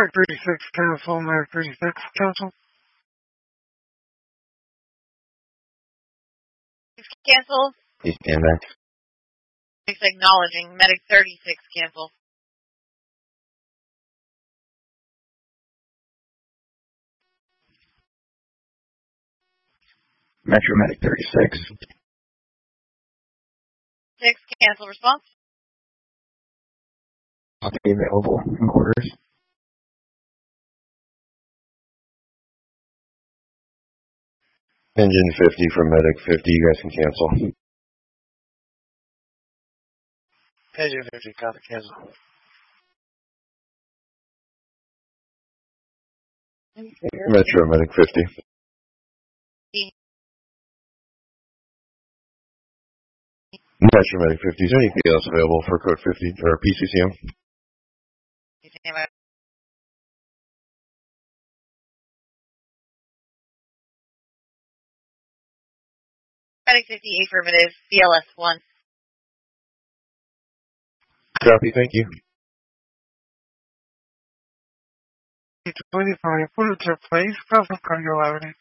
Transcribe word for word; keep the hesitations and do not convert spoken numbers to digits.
Medic thirty-six, cancel. Medic thirty-six, cancel. Cancel. Please stand back. It's acknowledging. Medic thirty-six, cancel. Metro Medic thirty-six. Six, cancel response. I'll be available in quarters. Engine fifty from Medic fifty, you guys can cancel. Engine fifty, got to cancel. Metro Medic fifty. Metro Medic fifty, is there anything else available for code fifty or P C C M? Medic fifty, affirmative, B L S one. Copy, thank you. twenty-five, put it to place, cross cardio eleven.